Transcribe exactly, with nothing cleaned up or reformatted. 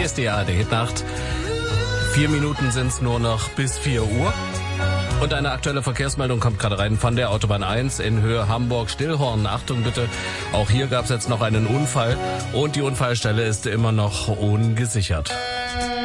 Hier ist die A R D Hitnacht. Vier Minuten sind es nur noch bis vier Uhr. Und eine aktuelle Verkehrsmeldung kommt gerade rein von der Autobahn eins in Höhe Hamburg-Stillhorn. Achtung bitte, auch hier gab es jetzt noch einen Unfall und die Unfallstelle ist immer noch ungesichert.